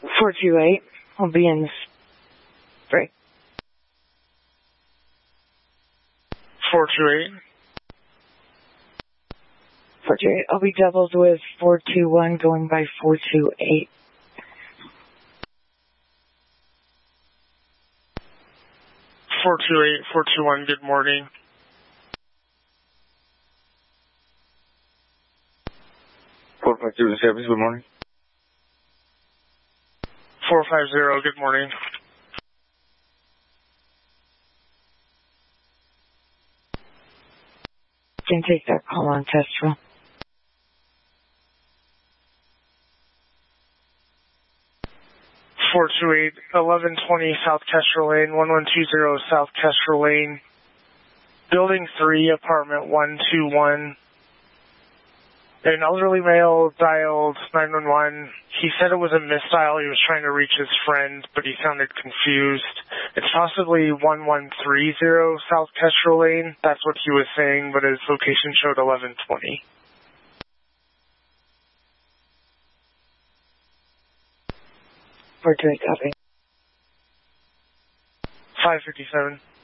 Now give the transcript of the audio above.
428. I'll be in break. 428. 428. I'll be doubled with 421 going by 428. 428, 421, good morning. 450 service, good morning. 450, good morning. Can take that call on Kestrel. 428, 1120 South Kestrel Lane, 1120 South Kestrel Lane, Building 3, Apartment 121. An elderly male dialed 911. He said it was a misdial. He was trying to reach his friend, but he sounded confused. It's possibly 1130 South Kestrel Lane. That's what he was saying, but his location showed 1120. 428, copy. 557.